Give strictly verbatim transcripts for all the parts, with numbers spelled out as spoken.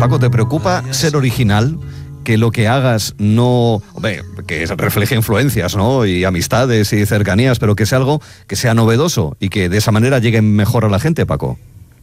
Paco, ¿te preocupa ser original? Que lo que hagas no, hombre, que refleje influencias, ¿no? Y amistades y cercanías, pero que sea algo que sea novedoso y que de esa manera llegue mejor a la gente, Paco.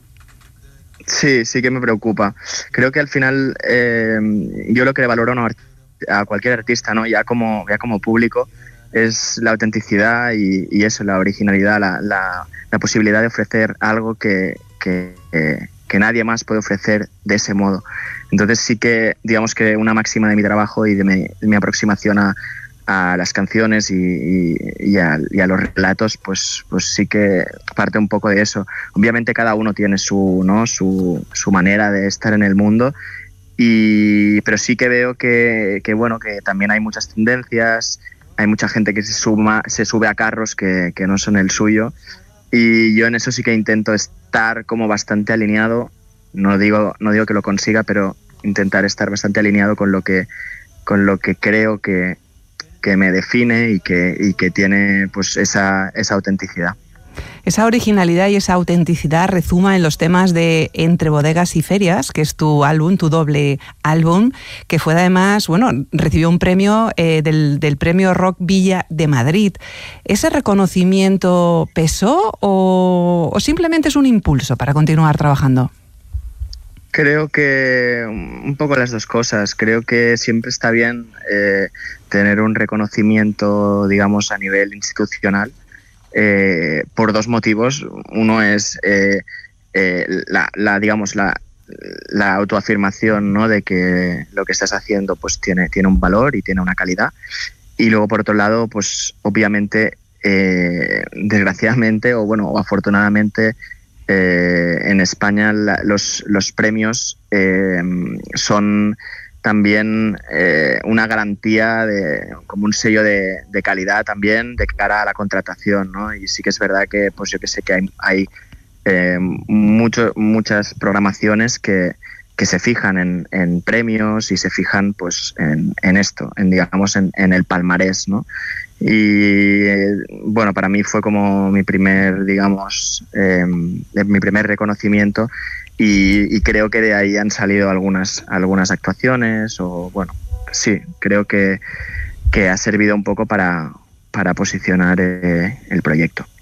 Sí, sí que me preocupa. Creo que al final eh, yo lo que valoro a, a cualquier artista, ¿no? Ya como, ya como público, es la autenticidad y, y eso, la originalidad, la, la, la posibilidad de ofrecer algo que, que, eh, que nadie más puede ofrecer de ese modo. Entonces sí que, digamos que una máxima de mi trabajo y de mi, de mi aproximación a, a las canciones y, y, y, a, y a los relatos, pues, pues sí que parte un poco de eso. Obviamente cada uno tiene su, ¿no? su, su manera de estar en el mundo, y, pero sí que veo que, que, bueno, que también hay muchas tendencias, hay mucha gente que se, suma, se sube a carros que, que no son el suyo, y yo en eso sí que intento estar como bastante alineado. No digo, no digo que lo consiga, pero intentar estar bastante alineado con lo que, con lo que creo que, que me define y que, y que tiene pues esa, esa autenticidad. Esa originalidad y esa autenticidad rezuma en los temas de Entre Bodegas y Ferias, que es tu álbum, tu doble álbum, que fue además, bueno, recibió un premio eh, del, del Premio Rock Villa de Madrid. ¿Ese reconocimiento pesó o, o simplemente es un impulso para continuar trabajando? Creo que un poco las dos cosas. Creo que siempre está bien eh, tener un reconocimiento, digamos, a nivel institucional, eh, por dos motivos. Uno es eh, eh, la, la, digamos, la, la autoafirmación, ¿no? De que lo que estás haciendo pues tiene, tiene un valor y tiene una calidad. Y luego, por otro lado, pues obviamente, eh, desgraciadamente o bueno, o afortunadamente, Eh, en España la, los, los premios eh, son también eh, una garantía, de, como un sello de, de calidad también de cara a la contratación, ¿no? Y sí que es verdad que, pues yo que sé, que hay, hay eh, mucho, muchas programaciones que, que se fijan en, en premios y se fijan pues en, en esto, en digamos en, en el palmarés, ¿no? Y eh, bueno, para mí fue como mi primer, digamos, eh, mi primer reconocimiento, y, y creo que de ahí han salido algunas, algunas actuaciones, o bueno, sí, creo que, que ha servido un poco para, para posicionar eh, el proyecto.